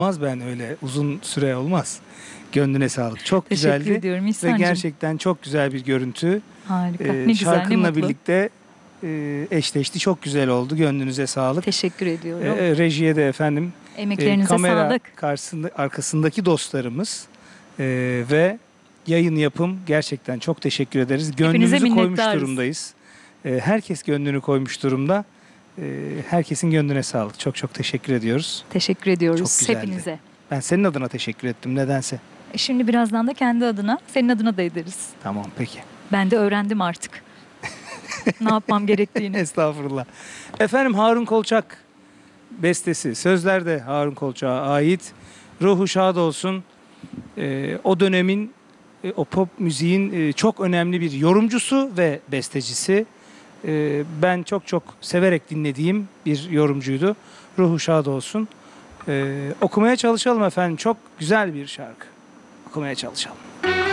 Olmaz, ben öyle uzun süre olmaz. Gönlüne sağlık. Çok Teşekkür güzeldi ediyorum ve İhsan'cığım. gerçekten çok güzel bir görüntü. Harika. Ne güzel, ne Şarkınla mutlu. birlikte eşleşti. Çok güzel oldu. Gönlünüze sağlık. Teşekkür ediyorum. Rejiye de efendim, Emeklerinize kamera sağlık. arkasındaki dostlarımız ve yayın yapım, gerçekten çok teşekkür ederiz. Gönlümüzü koymuş minnettarız. durumdayız. Herkes gönlünü koymuş durumda. Herkesin gönlüne sağlık. Çok çok teşekkür ediyoruz. Teşekkür ediyoruz Çok güzeldi. hepinize. Ben senin adına teşekkür ettim nedense. Şimdi birazdan da kendi adına, senin adına da ederiz. Tamam, peki. Ben de öğrendim artık. Ne yapmam gerektiğini. Estağfurullah. Efendim, Harun Kolçak bestesi. Sözler de Harun Kolçak'a ait. Ruhu şad olsun. O dönemin o pop müziğin çok önemli bir yorumcusu ve bestecisi. Ben çok çok severek dinlediğim bir yorumcuydu. Ruhu şad olsun. Okumaya çalışalım efendim. Çok güzel bir şarkı. Okumaya çalışalım.